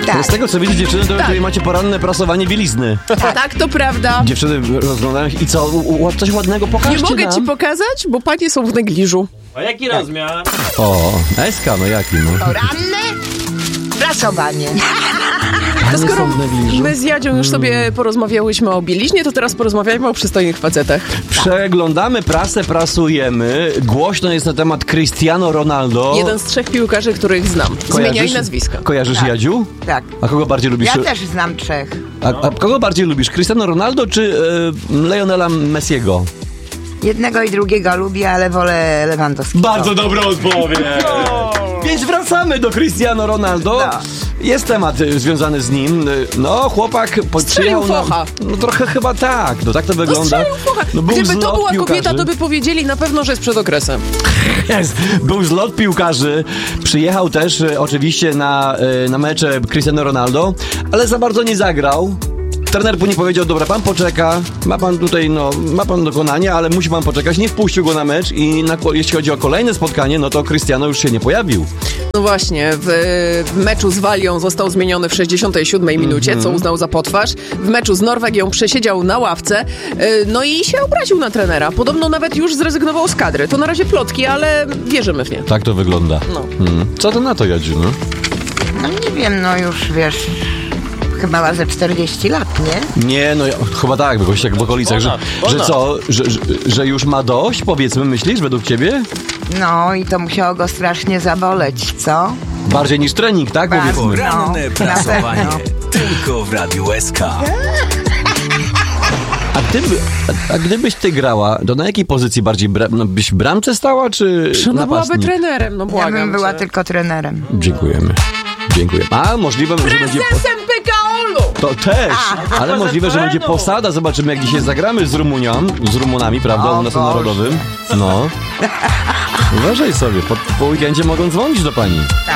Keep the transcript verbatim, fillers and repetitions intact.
Tak. Z tego co widzę, dziewczyny, to Tak. tutaj macie poranne prasowanie bielizny. Tak, tak to prawda. Dziewczyny rozglądają się i co? U, u, coś ładnego pokażcie Nie mogę nam. ci pokazać, bo panie są w negliżu. A jaki rozmiar? O, Eska, no jaki, no. Poranne prasowanie. To skoro są w negliżu. my z Jadzią już sobie porozmawiałyśmy o bieliźnie, to teraz porozmawiajmy o przystojnych facetach. Przeglądamy prasę, prasujemy. Głośno jest na temat Cristiano Ronaldo. Jeden z trzech piłkarzy, których znam. Zmieniaj nazwiska. Kojarzysz, Tak. Jadziu? Tak. A kogo bardziej lubisz? Ja też znam trzech. A, a kogo bardziej lubisz? Cristiano Ronaldo czy e, Lionela Messiego? Jednego i drugiego lubię, ale wolę Lewandowskiego. Bardzo dobra odpowiedź. Więc wracamy do Cristiano Ronaldo. No. Jest temat y, związany z nim. Y, No, chłopak po- Strzelił przyjechał focha. na... No trochę chyba tak. No tak to No wygląda. strzelił focha. No, był Gdyby to zlot była piłkarzy. kobieta, to by powiedzieli na pewno, że jest przed okresem. Jest. Był zlot piłkarzy. Przyjechał też y, oczywiście na, y, na mecze Cristiano Ronaldo, ale za bardzo nie zagrał. Trener później powiedział, dobra, pan poczeka, ma pan tutaj, no, ma pan dokonanie, ale musi pan poczekać. Nie wpuścił go na mecz i na, jeśli chodzi o kolejne spotkanie, no to Cristiano już się nie pojawił. No właśnie, w, w meczu z Walią został zmieniony w sześćdziesiątej siódmej minucie, Mhm. co uznał za potwarz. W meczu z Norwegią przesiedział na ławce, yy, no i się obraził na trenera. Podobno nawet już zrezygnował z kadry. To na razie plotki, ale wierzymy w nie. Tak to wygląda. No. Hmm. Co to na to, Jadziu, no? No nie wiem, no już wiesz, chyba ma ze czterdzieści lat, nie? Nie, no ja, chyba tak, bo tak w okolicach, że, Ponad, że ponad. co, że, że, że już ma dość, powiedzmy, myślisz, według ciebie? No i to musiało go strasznie zaboleć, co? Bardziej niż trening, tak, Bardzo. powiedzmy? Poranne No, prasowanie. na pewno. Tylko w Radiu S K. A, gdyby, a, a gdybyś ty grała, to na jakiej pozycji bardziej bra, no, byś w bramce stała, czy No byłaby napastnik? trenerem, no Ja błagam bym była cię. tylko trenerem. Dziękujemy. Dziękuję. A możliwe, że będzie... Prezesem P K O L-u! To też, ale możliwe, że będzie Prezesem. posada. Zobaczymy, jak dzisiaj zagramy z Rumunią, z Rumunami, prawda, O u nas Boże. narodowym. No. Uważaj sobie, po, po weekendzie mogą dzwonić do pani.